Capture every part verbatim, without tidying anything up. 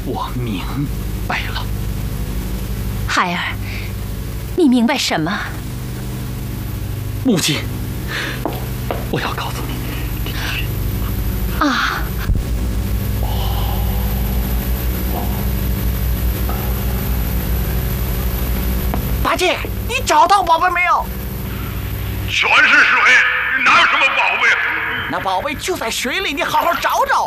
我明白了。 孩儿，你明白什么？ 母亲，我要告诉你。 啊！ 八戒，你找到宝贝没有？ 全是水，哪有什么宝贝？ 那宝贝就在水里，你好好找找。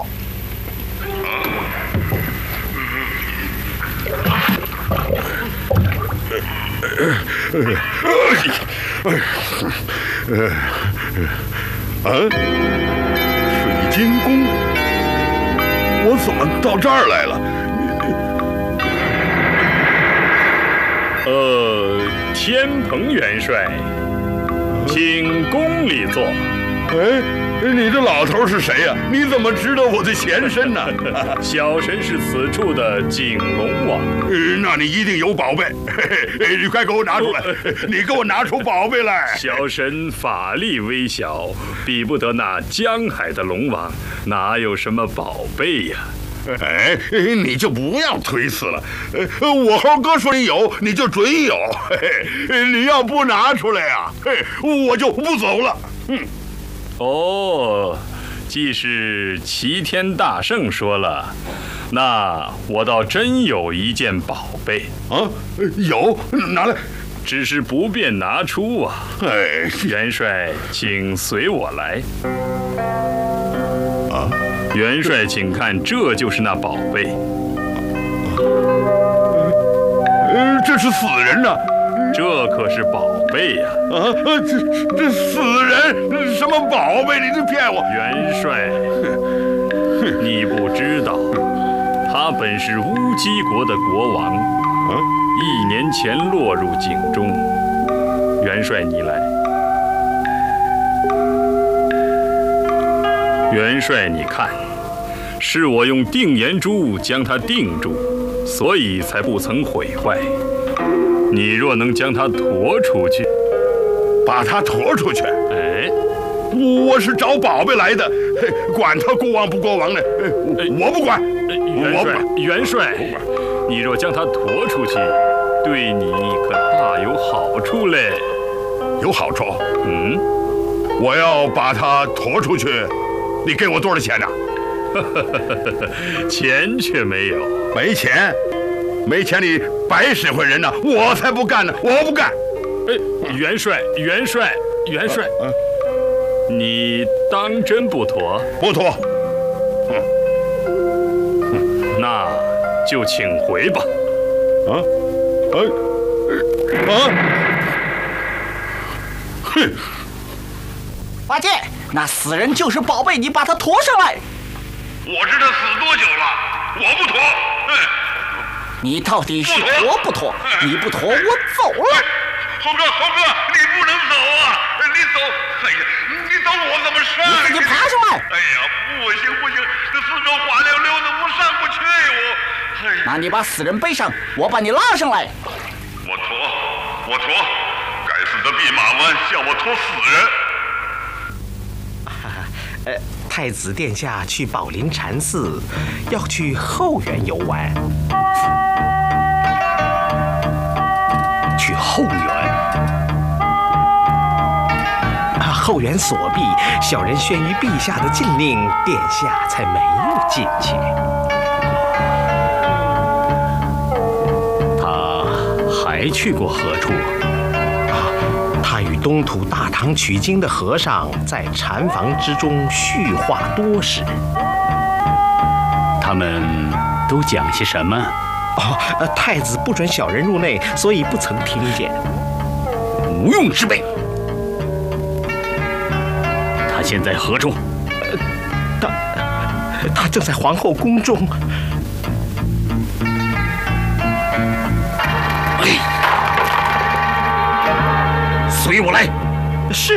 啊！水晶宫，我怎么到这儿来了？ 呃，天蓬元帅，请宫里坐。 哎，你这老头是谁呀？你怎么知道我的前身呢？ 小神是此处的景龙王。 呃，那你一定有宝贝，嘿嘿，你快给我拿出来！你给我拿出宝贝来！ 小神法力微小，比不得那江海的龙王，哪有什么宝贝呀？ 哎，你就不要推辞了。呃，我猴哥说你有，你就准有。嘿嘿，你要不拿出来呀，嘿，我就不走了。嗯。 哦，既是齐天大圣说了，那我倒真有一件宝贝啊！有，拿来。 只是不便拿出啊。 哎， 元帅，请随我来。 啊， 元帅，请看，这就是那宝贝。 呃，这是死人呐。 这可是宝贝呀！ 啊，这这死人什么宝贝？你这骗我！ 元帅，你不知道，他本是乌鸡国的国王， 啊， 一年前落入井中。元帅，你来。元帅，你看，是我用定颜珠将它定住，所以才不曾毁坏。你若能将它驮出去， 把它驮出去， 哎， 我是找宝贝来的，管他国王不国王呢，我不管。 元帅，元帅，你若将它驮出去，对你可大有好处嘞。 有好处？ 嗯， 我要把它驮出去，你给我多少钱呢？ 钱却没有。 没钱？没钱你白使唤人呢！我才不干呢！我不干！ 哎，元帅，元帅，元帅，啊啊、你当真不驮？ 不驮。 嗯，那就请回吧。 啊，啊，啊！哼！ 八戒，那死人就是宝贝，你把他驮上来。 我知他死多久了，我不驮。嗯。 你到底是驮不驮？你不驮，我走了。 猴哥，猴哥，你不能走啊！你走，哎呀，你走我怎么上？ 你自己爬上来。 哎呀，不行不行，这四周滑溜溜的，我上不去我。哎呀， 那你把死人背上，我把你拉上来。 我驮，我驮，该死的弼马温叫我驮死人。 呃，太子殿下去宝林禅寺，要去后园游玩。 去后园？ 啊，后园锁闭，小人宣于陛下的禁令，殿下才没有进去。 他还去过何处？ 他与东土大唐取经的和尚在禅房之中叙话多时。 他们都讲些什么？ 哦，呃，太子不准小人入内，所以不曾听见。 无用之辈！他现在何处？ 呃、他他正在皇后宫中。 随我来。 是。